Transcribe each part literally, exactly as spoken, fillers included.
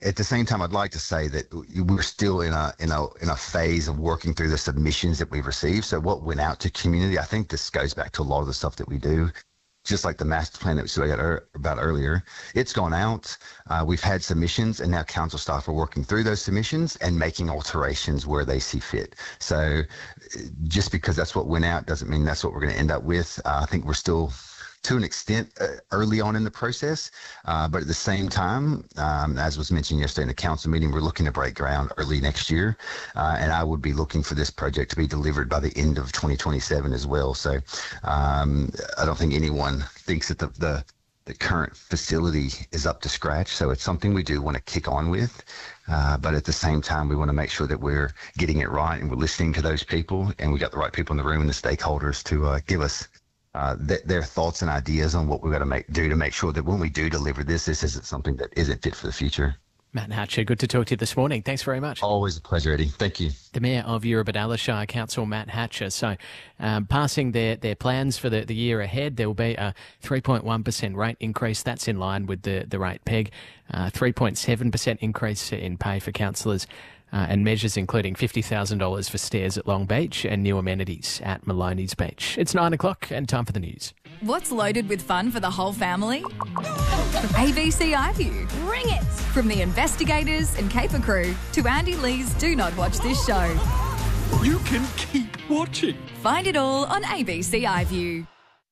At the same time, I'd like to say that we're still in a in a in a phase of working through the submissions that we've received. So what went out to community, I think this goes back to a lot of the stuff that we do. Just like the master plan that we spoke about earlier, it's gone out. Uh, we've had submissions, and now council staff are working through those submissions and making alterations where they see fit. So just because that's what went out doesn't mean that's what we're going to end up with. Uh, I think we're still, to an extent, uh, early on in the process. Uh, but at the same time, um, as was mentioned yesterday in the council meeting, we're looking to break ground early next year. Uh, and I would be looking for this project to be delivered by the end of twenty twenty-seven as well. So um, I don't think anyone thinks that the, the, the current facility is up to scratch. So it's something we do want to kick on with. Uh, but at the same time, we want to make sure that we're getting it right and we're listening to those people, and we got the right people in the room and the stakeholders to uh, give us Uh, th- their thoughts and ideas on what we're going to make do to make sure that when we do deliver this, this isn't something that isn't fit for the future. Matt Hatcher, good to talk to you this morning. Thanks very much. Always a pleasure, Eddie. Thank you. The Mayor of Eurobodalla Shire Council, Matt Hatcher. So um, passing their, their plans for the, the year ahead, there will be a three point one percent rate increase. That's in line with the, the rate peg. Uh, three point seven percent increase in pay for councillors. Uh, and measures including fifty thousand dollars for stairs at Long Beach and new amenities at Maloney's Beach. It's nine o'clock and time for the news. What's loaded with fun for the whole family? A B C iView. Bring it! From the investigators and caper crew to Andy Lee's Do Not Watch This Show. You can keep watching. Find it all on A B C iView.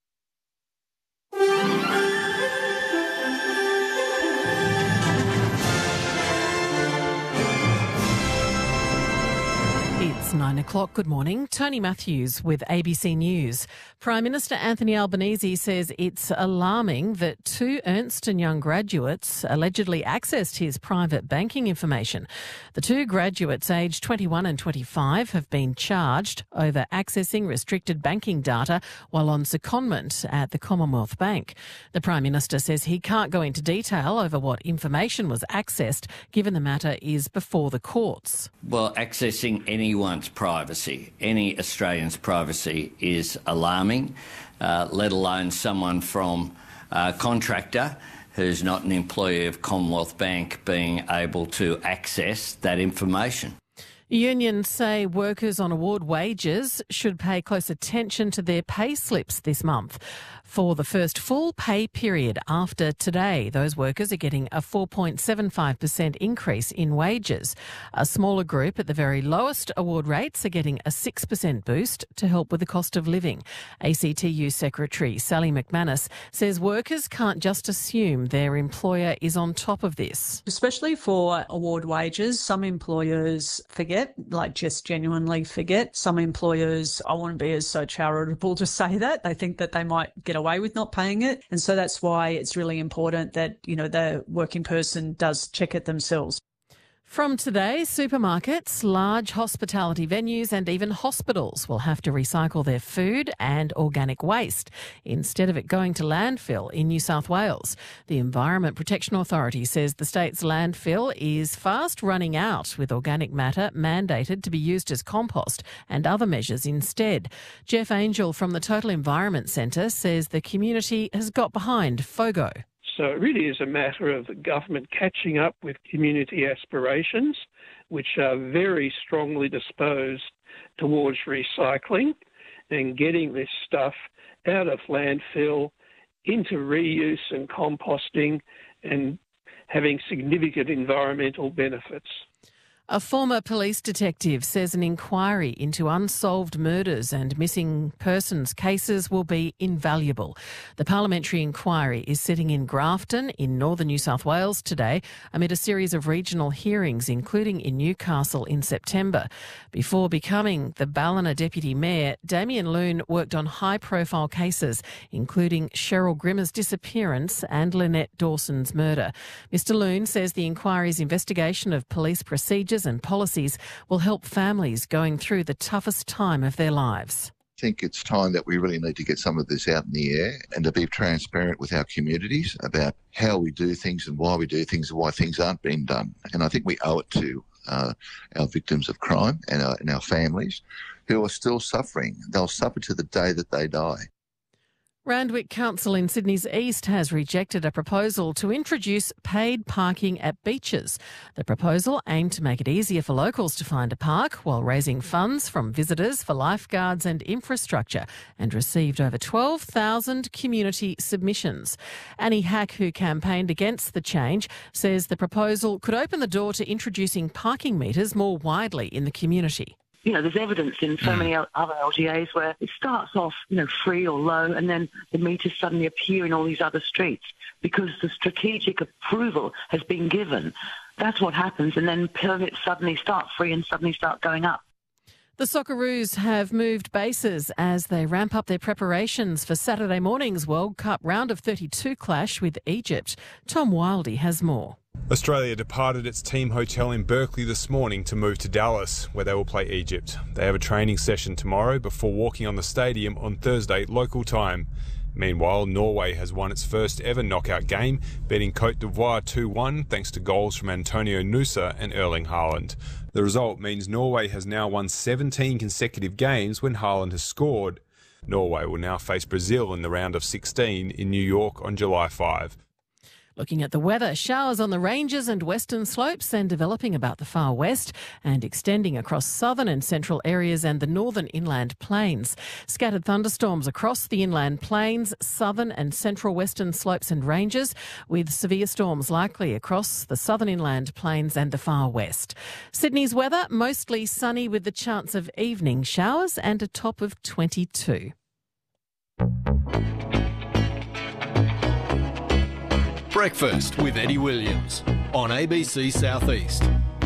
It's nine o'clock. Good morning. Tony Matthews with A B C News. Prime Minister Anthony Albanese says it's alarming that two Ernst and Young graduates allegedly accessed his private banking information. The two graduates, aged twenty-one and twenty-five, have been charged over accessing restricted banking data while on secondment at the Commonwealth Bank. The Prime Minister says he can't go into detail over what information was accessed, given the matter is before the courts. Well, accessing anyone's privacy, any Australian's privacy, is alarming, uh, let alone someone from a contractor who's not an employee of Commonwealth Bank being able to access that information. Unions say workers on award wages should pay close attention to their pay slips this month. For the first full pay period after today, those workers are getting a four point seven five percent increase in wages. A smaller group at the very lowest award rates are getting a six percent boost to help with the cost of living. A C T U Secretary Sally McManus says workers can't just assume their employer is on top of this. Especially for award wages, some employers forget, like just genuinely forget. Some employers, I wouldn't be as so charitable to say that. They think that they might get away with not paying it. And so that's why it's really important that, you know, the working person does check it themselves. From today, supermarkets, large hospitality venues and even hospitals will have to recycle their food and organic waste instead of it going to landfill in New South Wales. The Environment Protection Authority says the state's landfill is fast running out, with organic matter mandated to be used as compost and other measures instead. Jeff Angel from the Total Environment Centre says the community has got behind FOGO. So it really is a matter of the government catching up with community aspirations, which are very strongly disposed towards recycling and getting this stuff out of landfill into reuse and composting and having significant environmental benefits. A former police detective says an inquiry into unsolved murders and missing persons cases will be invaluable. The parliamentary inquiry is sitting in Grafton in northern New South Wales today amid a series of regional hearings, including in Newcastle in September. Before becoming the Ballina Deputy Mayor, Damien Loon worked on high-profile cases, including Cheryl Grimmer's disappearance and Lynette Dawson's murder. Mister Loon says the inquiry's investigation of police procedures and policies will help families going through the toughest time of their lives. I think it's time that we really need to get some of this out in the air and to be transparent with our communities about how we do things and why we do things and why things aren't being done. And I think we owe it to uh, our victims of crime and our, and our families who are still suffering. They'll suffer to the day that they die. Randwick Council in Sydney's East has rejected a proposal to introduce paid parking at beaches. The proposal aimed to make it easier for locals to find a park while raising funds from visitors for lifeguards and infrastructure, and received over twelve thousand community submissions. Annie Hack, who campaigned against the change, says the proposal could open the door to introducing parking meters more widely in the community. You know, there's evidence in so many other L G As where it starts off, you know, free or low, and then the meters suddenly appear in all these other streets because the strategic approval has been given. That's what happens, and then permits suddenly start free and suddenly start going up. The Socceroos have moved bases as they ramp up their preparations for Saturday morning's World Cup round of thirty-two clash with Egypt. Tom Wildey has more. Australia departed its team hotel in Berkeley this morning to move to Dallas, where they will play Egypt. They have a training session tomorrow before walking on the stadium on Thursday local time. Meanwhile, Norway has won its first ever knockout game, beating Cote d'Ivoire two one thanks to goals from Antonio Nusa and Erling Haaland. The result means Norway has now won seventeen consecutive games when Haaland has scored. Norway will now face Brazil in the round of sixteen in New York on July fifth. Looking at the weather, showers on the ranges and western slopes and developing about the far west and extending across southern and central areas and the northern inland plains. Scattered thunderstorms across the inland plains, southern and central western slopes and ranges, with severe storms likely across the southern inland plains and the far west. Sydney's weather, mostly sunny with the chance of evening showers and a top of twenty-two. Breakfast with Eddie Williams on A B C Southeast.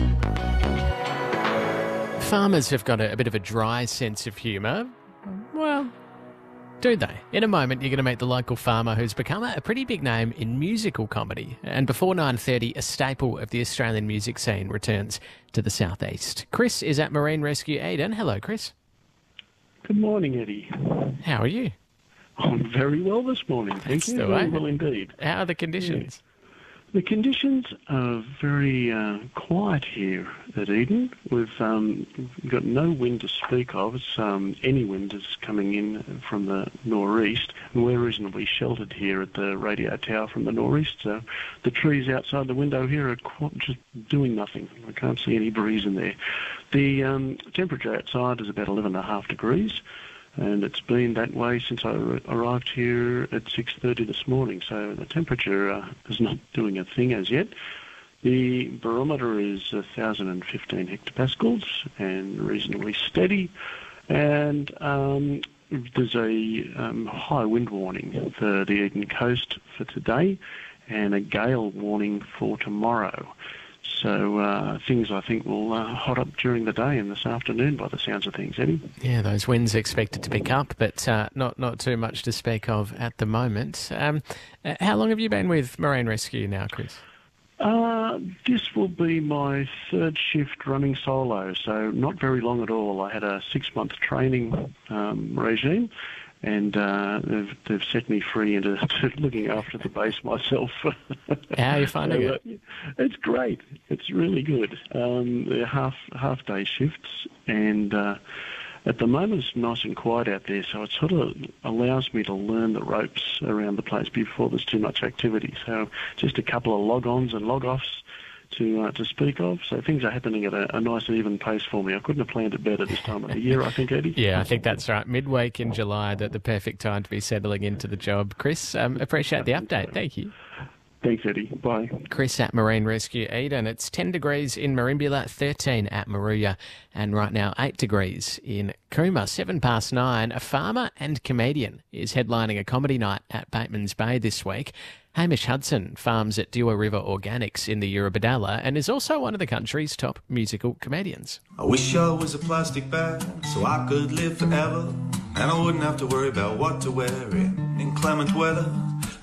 Farmers have got a, a bit of a dry sense of humour. Well, do they? In a moment, you're going to meet the local farmer who's become a, a pretty big name in musical comedy. And before nine thirty, a staple of the Australian music scene returns to the southeast. Chris is at Marine Rescue Eden. Hello, Chris. Good morning, Eddie. How are you? I'm very well this morning, thank That's you. the Very way. well indeed. How are the conditions? Yeah. The conditions are very uh, quiet here at Eden. We've um, got no wind to speak of. It's, um, any wind is coming in from the northeast, and we're reasonably sheltered here at the radio tower from the northeast. So the trees outside the window here are quite just doing nothing. I can't see any breeze in there. The um, temperature outside is about eleven and a half degrees. And it's been that way since I arrived here at six thirty this morning. So the temperature uh, is not doing a thing as yet. The barometer is one thousand fifteen hectopascals and reasonably steady. And um, there's a um, high wind warning for the Eden coast for today and a gale warning for tomorrow. So uh, things, I think, will uh, hot up during the day and this afternoon by the sounds of things, Eddie. Yeah, those winds are expected to pick up, but uh, not, not too much to speak of at the moment. Um, how long have you been with Marine Rescue now, Chris? Uh, this will be my third shift running solo, so not very long at all. I had a six-month training um, regime, and uh, they've, they've set me free into looking after the base myself. How are you finding so, it? Uh, it's great. It's really good. Um, they're half, half-day shifts, and uh, at the moment it's nice and quiet out there, so it sort of allows me to learn the ropes around the place before there's too much activity. So just a couple of log-ons and log-offs to uh, to speak of. So things are happening at a, a nice even pace for me. I couldn't have planned it better this time of the year, I think, Eddie. Yeah, I think that's right. Midweek in July, the, the perfect time to be settling into the job. Chris, um, appreciate the update. Thank you. Thanks, Eddie. Bye. Chris at Marine Rescue Eden. It's ten degrees in Merimbula, thirteen at Maruya, and right now eight degrees in Cooma. Seven past nine. A farmer and comedian is headlining a comedy night at Bateman's Bay this week. Hamish Hudson farms at Dewar River Organics in the Eurobodalla and is also one of the country's top musical comedians. I wish I was a plastic bag so I could live forever, and I wouldn't have to worry about what to wear in inclement weather.